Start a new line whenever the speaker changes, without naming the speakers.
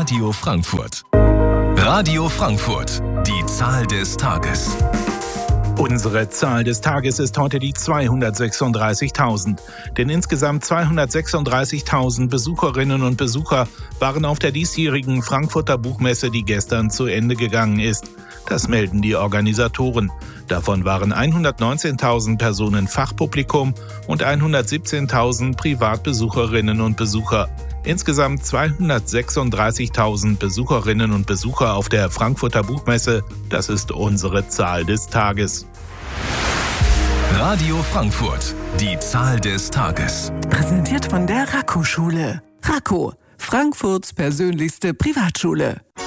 Radio Frankfurt. Radio Frankfurt, die Zahl des Tages.
Unsere Zahl des Tages ist heute die 236.000. Denn insgesamt 236.000 Besucherinnen und Besucher waren auf der diesjährigen Frankfurter Buchmesse, die gestern zu Ende gegangen ist. Das melden die Organisatoren. Davon waren 119.000 Personen Fachpublikum und 117.000 Privatbesucherinnen und Besucher. Insgesamt 236.000 Besucherinnen und Besucher auf der Frankfurter Buchmesse. Das ist unsere Zahl des Tages.
Radio Frankfurt, die Zahl des Tages.
Präsentiert von der Raco-Schule. Raco, Frankfurts persönlichste Privatschule.